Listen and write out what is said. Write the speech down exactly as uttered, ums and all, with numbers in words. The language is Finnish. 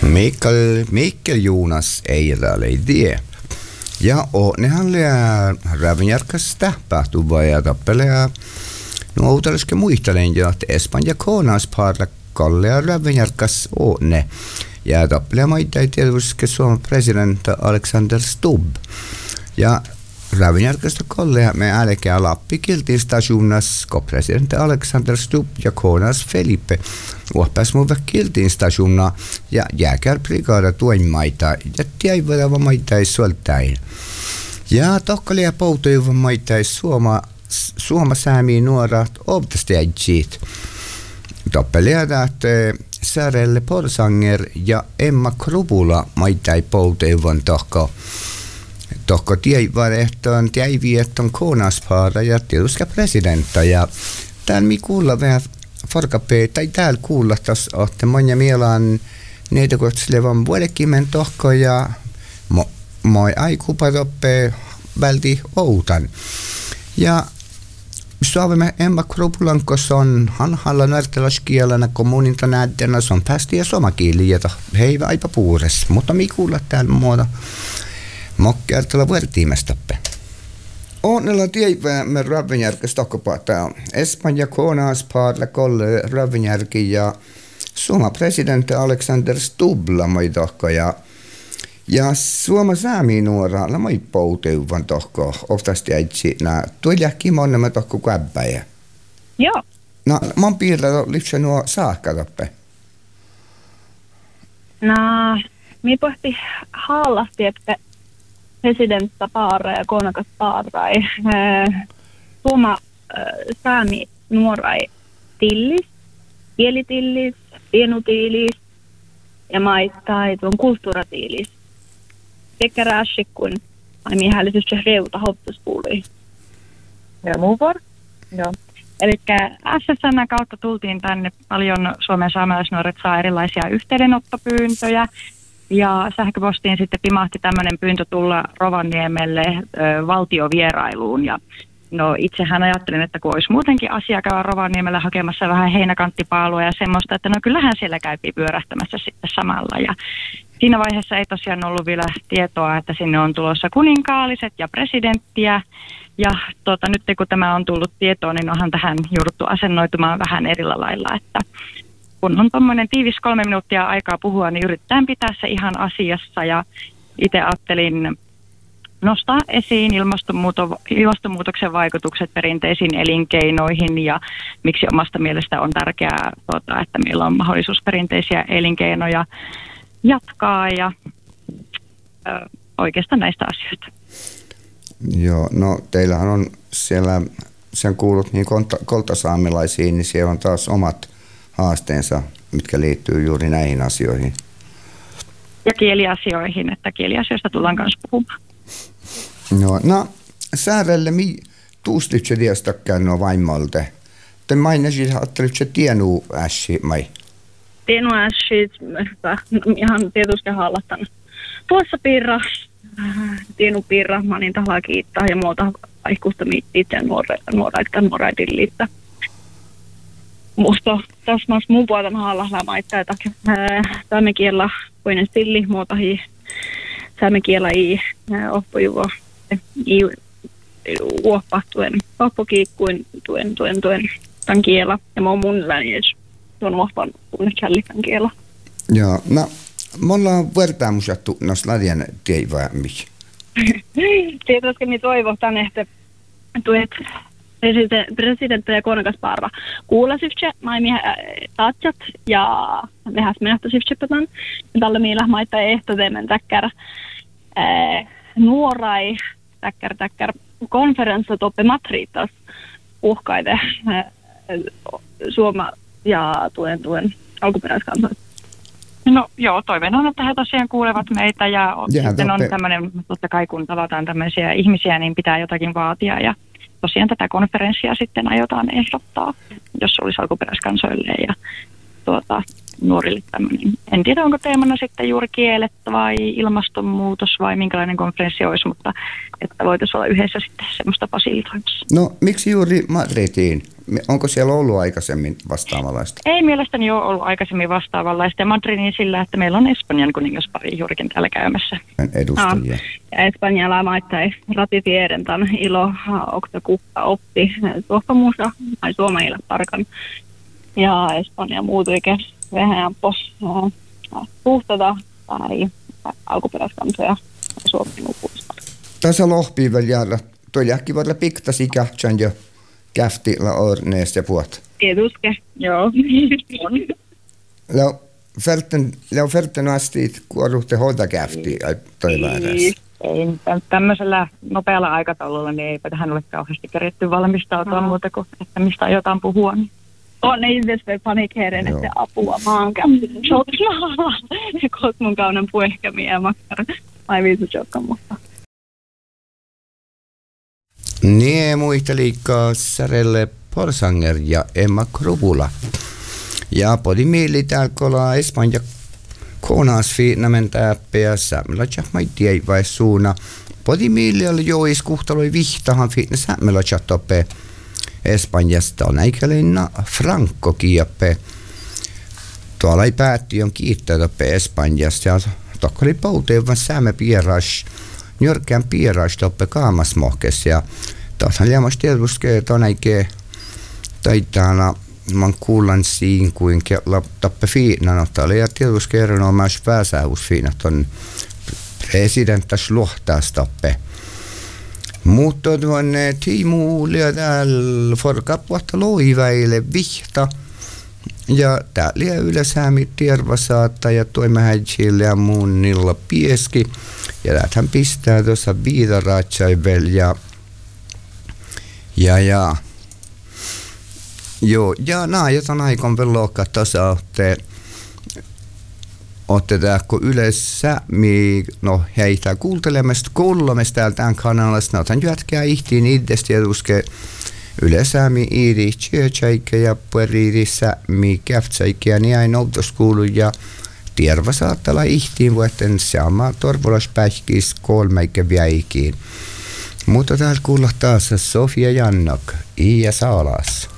Mikael, Mikael Jonas Eiralle idé. Ja, och när han lär Ravnjärkas tapahtuva ja tappelea, no outalaiske muistelen jo, että Espanja koonaspaarla Kalle ja Ravnjärkas on ja tappelea maita ei tietysti Suomen presidentti Alexander Stubb. Ja Ravnjärkasta Kalle me älkää Lappi kiltiin stationas, kun presidentti Alexander Stubb ja koonas Felipe uohpäs muuta kiltiin stationna ja jääkär brigada tuen maita ja tiäivä maita ei suoltain. Ja tokkali ja poutoiva maita ei Suoma, Suoma säämiin nuorat obtasti äidjiit. Toppeliada, että Särelle Porsanger ja Emma Krupula maita ei poutoivan tokko. Tokko tiäivä, että on tiäiviä, että on koonaspaara ja tietysti presidentta. Ja täällä mi kuulla vähän farkapee, tai täällä kuulla tässä, että monia mielaan neitä kohtselevan vuodekimen tohko ja mo, moi aikuparoppe välti outan. Ja Suomemme Emma Krupulankossa on hanhalla närtelaskielänä kommuninta näyttänä, se on päästi ja somakieli, jota heivä aipa puures. Mutta mi kuulla täällä muuta mokkeartella vuoritiimestoppe. Onnella tiivää me Ravnjärkes tokkopäätä on Espanja koonaspaarla Kalle Ravnjärki ja Suomen presidentti Alexander Stubbla moi tohko ja ja Suomen säämiin nuoralla moi pouteuvan tohko oftasti äitsi nää tuoljahki monnemme tohko käbpäjä. Joo. No mon piirrä lyhtsä nuo saakka toppe. No, mi pohti haallasti, että presidentta paara ja koonakas paarai. Tuoma saami nuorai tillis, kielitillis, pienutiilis ja maittai tuon kulttuuratiilis. Sekä räässi kuin aiemmin hälytys se reuta hoptuspuuli. Ja muu var? Joo. Eli S S N kautta tultiin tänne paljon Suomen saamelaisnuoret saa erilaisia yhteydenottopyyntöjä. Ja sähköpostiin sitten pimahti tämmöinen pyyntö tulla Rovaniemelle ö, valtiovierailuun. Ja no itsehän ajattelin, että kun olisi muutenkin asia käydä Rovaniemellä hakemassa vähän heinäkanttipaalua ja semmoista, että no kyllähän siellä käypi pyörähtämässä sitten samalla. Ja siinä vaiheessa ei tosiaan ollut vielä tietoa, että sinne on tulossa kuninkaalliset ja presidenttiä. Ja tota, nyt kun tämä on tullut tietoon, niin onhan tähän jouduttu asennoitumaan vähän erillä lailla, että kun on tuommoinen tiivis kolme minuuttia aikaa puhua, niin yritetään pitää se ihan asiassa. Ja itse ajattelin nostaa esiin ilmastonmuutoksen vaikutukset perinteisiin elinkeinoihin ja miksi omasta mielestä on tärkeää, tuota, että meillä on mahdollisuus perinteisiä elinkeinoja jatkaa ja ö, oikeastaan näistä asioista. Joo, no teillähän on siellä, sen kuulut niin koltasaamelaisiin, niin siellä on taas omat haasteensa, mitkä liittyy juuri näihin asioihin. Ja kieliasioihin, että kieliasioista tullaan myös puhumaan. No, no Särelle, mi tuustitse tiestakään nuo vaimolta? Te mainisit, että se tienuu ässi, mai? Tienuu ässi, ihan tietysti hallattan. Tuossa piirra, tienuu piirra, mä niin tahlaa kiittää ja muuta aikuista miittiitä ja nuoraita nuoraidin liittää. Musta tässä maassa mun puolta haalla maittaa, että saamme kiellä voinen stilli, muuta hi saamme kiellä i oppujuvo i uoppa tuen oppokiikkuin tuen tuen tuen tämän kiellä ja mä oon mun länies tuon uoppan tunne källikän kiellä. Joo, no me ollaan vertaamusjattu noissa ladien teiväämissä. Tietysti me toivotan, että tuet presidentti ja koonakas parva kuulasivtse, maimi tatsat ja lehäs menehtäisivtsepätän. Tällä miillä maittaa ehtoteemen täkkär nuorai täkkär täkkär konferenssa toppe matriitas uhkaide Suoma ja tuen tuen alkuperäiskansoit. No joo, toiveen on, että he tosiaan kuulevat meitä ja Jähän sitten toppe. on tämmöinen, totta kai kun tavataan tämmöisiä ihmisiä, niin pitää jotakin vaatia ja tosiaan tätä konferenssia sitten aiotaan ehdottaa, jos olisi alkuperäiskansoille ja tuota, nuorille tämmöinen. En tiedä, onko teemana sitten juuri kielet vai ilmastonmuutos vai minkälainen konferenssi olisi, mutta että voitaisiin olla yhdessä sitten semmoista fasilitoimassa. No miksi juuri Madridiin? Onko siellä ollut aikaisemmin vastaavanlaista? Ei mielestäni ole ollut aikaisemmin vastaavanlaista. Ja Madridin sillä, että meillä on Espanjan kuningaspari juurikin täällä käymässä. Edustajia. Ja Espanjalla maittai ratifieren tämän ilo oktakuutta oppi tuohpamuusa tai suomailla parkan. Ja Espanja muutuikin vähän pos puhtata tai alkuperäiskansoja Suomen lukuista. Tässä lohpii vielä jäädä. Tuo jäkki voidaan piktasi kähtsän jo käfti la ornees ja puhut. Tietysti, joo. Lau fälten, lau fälten asti, kun odutte hoita käfti toi väärässä. Ei, tämmöisellä nopealla aikataululla niin eipä tähän ole kauheasti keretty valmistautua no. muuta kuin, että mistä aiotaan puhua. Niin. On ihmisten panikheiden, että apua maankäyttöön. Shotnaa. Kosmun kaunan puehkämiä ja makkara. Ai viisu shotkan, mutta. Nie muisteliikkaa Särelle Porsanger ja Emma Krupula. Ja podi mieli täällä kolaa Espanja konas fiinnamen täppeä sämmellä tjahmaiti ei vai suuna. Podi mieli oli jois kuhtaloi vihtahan fiinna sämmellä tjahtoppe Espanjasta on eikälinna Franco kiippe. Tuolla ei päätti on kiittää toppe Espanjasta ja tokko oli pouteen vaan sämme pieras. Njörkään pieras toppe kaamasmohkes ja taashan liimas tietysti, että on eikä taitana man kuulan siin kuin kella toppe fiinan ottaa ja tietysti kerran on myös pääsähus fiinat on presidenttas luhtaas toppe. Mutta tuonne tiimuulia täällä forkapuolta loiväille vihta ja täällä yleensä tiervasaata ja toimahäitsille ja muunilla pieski. Ja tähän pistää tuossa viidaratsaivel ja ja ja joo, ja nää jotain aikon velokka tasa otte otte tääkö yleensä mi no heitä kuuntelemasta kuulomasta täältä tämän kanalasta otan jätkää ihtiin itsestä tietysti yleensä mi iiri tjötsäikä ja pueriirissä mi käftsäikä niin ei noutos kuulu ja tierva saattaa olla ihtiin vuotten sama torvolaspähkis kolmeikä viäikiin. Mutta täällä kuulla taas Sofia Jannok, Iia Saalas.